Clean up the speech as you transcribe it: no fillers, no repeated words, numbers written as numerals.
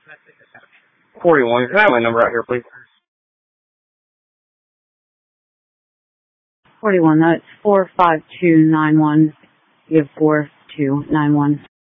41. Can I have my number out here, please? 41, that's 45291. You have 4291.